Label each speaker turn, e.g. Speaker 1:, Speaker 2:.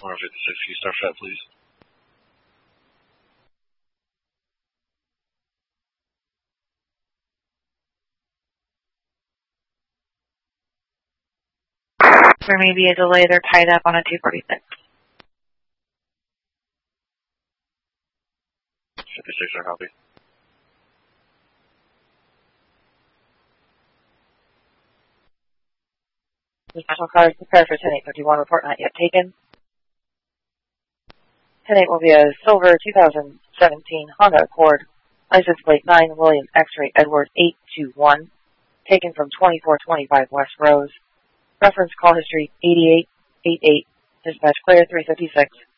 Speaker 1: 156, can you start that, please?
Speaker 2: There may be a delay. They're tied up on a 246.
Speaker 1: 56, I copy.
Speaker 2: The special car is prepared for 10-851. Report not yet taken. 10-8 will be a silver 2017 Honda Accord. License plate 9 William X-ray Edward 821. Taken from 2425 West Rose. Reference call history 8888. Dispatch clear 356.